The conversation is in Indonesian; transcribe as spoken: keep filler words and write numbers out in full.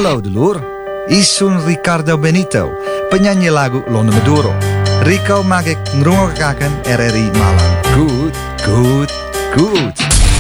Hallo dulur, isun Ricardo Benito, penyanyi lagu Londo Maduro. Rico mag ik ngrungokaken R R I Malang. Goed, goed, goed.